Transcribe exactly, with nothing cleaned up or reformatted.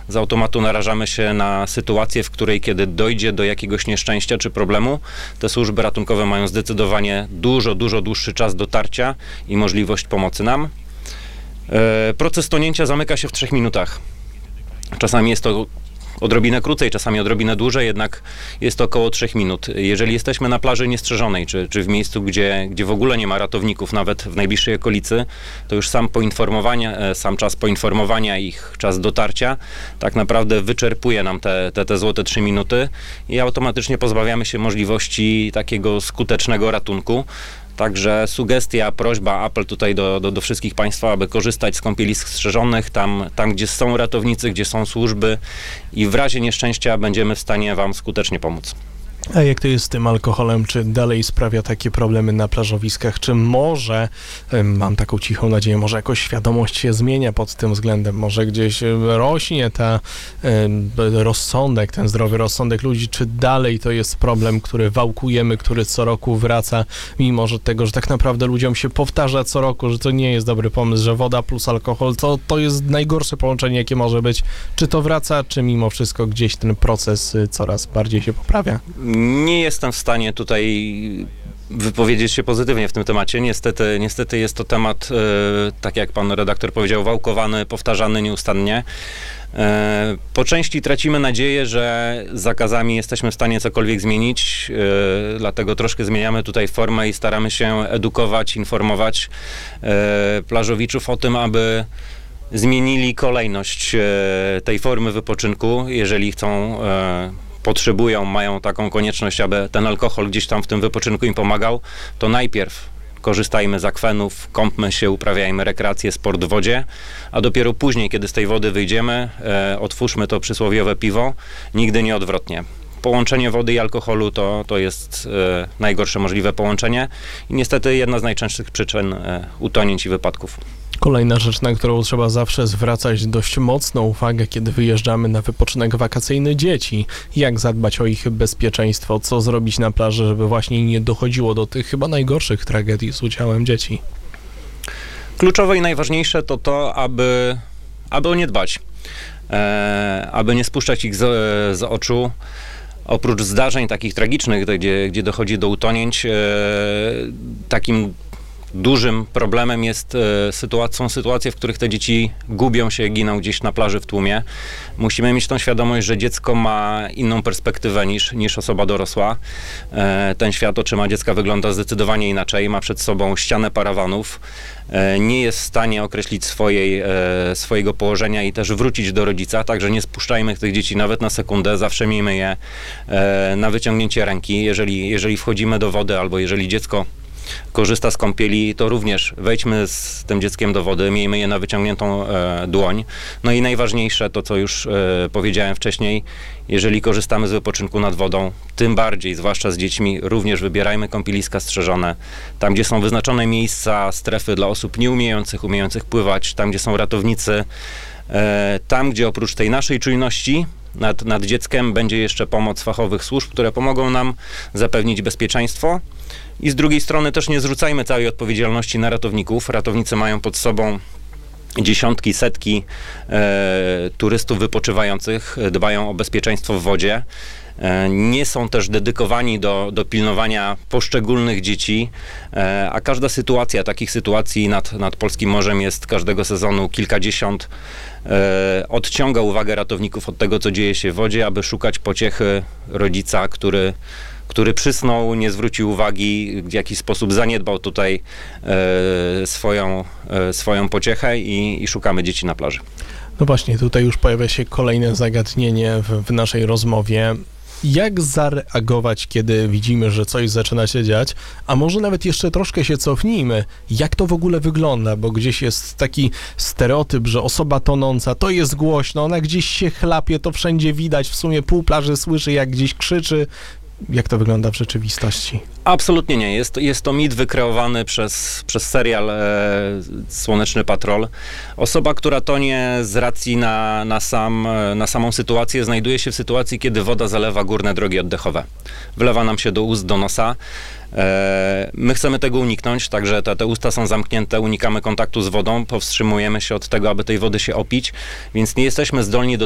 z automatu narażamy się na sytuację, w której kiedy dojdzie do jakiegoś nieszczęścia czy problemu, te służby ratunkowe mają zdecydowanie dużo, dużo dłuższy czas dotarcia i możliwość pomocy nam. Proces tonięcia zamyka się w trzech minutach. Czasami jest to odrobinę krócej, czasami odrobinę dłużej, jednak jest to około trzech minut. Jeżeli jesteśmy na plaży niestrzeżonej, czy, czy w miejscu, gdzie, gdzie w ogóle nie ma ratowników, nawet w najbliższej okolicy, to już sam poinformowania, sam czas poinformowania ich, czas dotarcia, tak naprawdę wyczerpuje nam te, te, te złote trzy minuty i automatycznie pozbawiamy się możliwości takiego skutecznego ratunku. Także sugestia, prośba, apel tutaj do, do, do wszystkich Państwa, aby korzystać z kąpielisk strzeżonych, tam, tam gdzie są ratownicy, gdzie są służby i w razie nieszczęścia będziemy w stanie Wam skutecznie pomóc. A jak to jest z tym alkoholem? Czy dalej sprawia takie problemy na plażowiskach? Czy może, mam taką cichą nadzieję, może jakoś świadomość się zmienia pod tym względem? Może gdzieś rośnie ta rozsądek, ten zdrowy rozsądek ludzi? Czy dalej to jest problem, który wałkujemy, który co roku wraca, mimo że tego, że tak naprawdę ludziom się powtarza co roku, że to nie jest dobry pomysł, że woda plus alkohol to, to jest najgorsze połączenie, jakie może być. Czy to wraca, czy mimo wszystko gdzieś ten proces coraz bardziej się poprawia? Nie jestem w stanie tutaj wypowiedzieć się pozytywnie w tym temacie. Niestety, niestety jest to temat, e, tak jak pan redaktor powiedział, wałkowany, powtarzany nieustannie. E, po części tracimy nadzieję, że zakazami jesteśmy w stanie cokolwiek zmienić, e, dlatego troszkę zmieniamy tutaj formę i staramy się edukować, informować e, plażowiczów o tym, aby zmienili kolejność e, tej formy wypoczynku, jeżeli chcą e, potrzebują, mają taką konieczność, aby ten alkohol gdzieś tam w tym wypoczynku im pomagał, to najpierw korzystajmy z akwenów, kąpmy się, uprawiajmy rekreację, sport w wodzie, a dopiero później, kiedy z tej wody wyjdziemy, e, otwórzmy to przysłowiowe piwo, nigdy nie odwrotnie. Połączenie wody i alkoholu to, to jest e, najgorsze możliwe połączenie i niestety jedna z najczęstszych przyczyn e, utonięć i wypadków. Kolejna rzecz, na którą trzeba zawsze zwracać dość mocną uwagę, kiedy wyjeżdżamy na wypoczynek wakacyjny, dzieci. Jak zadbać o ich bezpieczeństwo? Co zrobić na plaży, żeby właśnie nie dochodziło do tych chyba najgorszych tragedii z udziałem dzieci? Kluczowe i najważniejsze to to, aby, aby o nie dbać. E, aby nie spuszczać ich z, z oczu. Oprócz zdarzeń takich tragicznych, gdzie, gdzie dochodzi do utonięć, e, takim dużym problemem jest e, sytuac- są sytuacje, w których te dzieci gubią się, giną gdzieś na plaży w tłumie. Musimy mieć tą świadomość, że dziecko ma inną perspektywę niż, niż osoba dorosła. E, ten świat oczyma dziecka wygląda zdecydowanie inaczej. Ma przed sobą ścianę parawanów. E, nie jest w stanie określić swojej, e, swojego położenia i też wrócić do rodzica, także nie spuszczajmy tych dzieci nawet na sekundę. Zawsze miejmy je e, na wyciągnięcie ręki. Jeżeli, jeżeli wchodzimy do wody albo jeżeli dziecko korzysta z kąpieli, to również wejdźmy z tym dzieckiem do wody, miejmy je na wyciągniętą e, dłoń. No i najważniejsze to, co już e, powiedziałem wcześniej, jeżeli korzystamy z wypoczynku nad wodą, tym bardziej, zwłaszcza z dziećmi, również wybierajmy kąpieliska strzeżone. Tam, gdzie są wyznaczone miejsca, strefy dla osób nieumiejących, umiejących pływać, tam, gdzie są ratownicy, e, tam, gdzie oprócz tej naszej czujności nad, nad dzieckiem będzie jeszcze pomoc fachowych służb, które pomogą nam zapewnić bezpieczeństwo. I z drugiej strony też nie zrzucajmy całej odpowiedzialności na ratowników. Ratownicy mają pod sobą dziesiątki, setki e, turystów wypoczywających, dbają o bezpieczeństwo w wodzie. E, nie są też dedykowani do, do pilnowania poszczególnych dzieci, e, a każda sytuacja, takich sytuacji nad, nad polskim morzem jest każdego sezonu kilkadziesiąt. E, odciąga uwagę ratowników od tego, co dzieje się w wodzie, aby szukać pociechy rodzica, który który przysnął, nie zwrócił uwagi, w jakiś sposób zaniedbał tutaj e, swoją, e, swoją pociechę i, i szukamy dzieci na plaży. No właśnie, tutaj już pojawia się kolejne zagadnienie w, w naszej rozmowie. Jak zareagować, kiedy widzimy, że coś zaczyna się dziać, a może nawet jeszcze troszkę się cofnijmy, jak to w ogóle wygląda, bo gdzieś jest taki stereotyp, że osoba tonąca to jest głośno, ona gdzieś się chlapie, to wszędzie widać, w sumie pół plaży słyszy, jak gdzieś krzyczy. Jak to wygląda w rzeczywistości? Absolutnie nie. Jest, jest to mit wykreowany przez, przez serial e, Słoneczny Patrol. Osoba, która tonie z racji na, na, sam, na samą sytuację, znajduje się w sytuacji, kiedy woda zalewa górne drogi oddechowe. Wlewa nam się do ust, do nosa. E, my chcemy tego uniknąć, także te, te usta są zamknięte, unikamy kontaktu z wodą, powstrzymujemy się od tego, aby tej wody się opić, więc nie jesteśmy zdolni do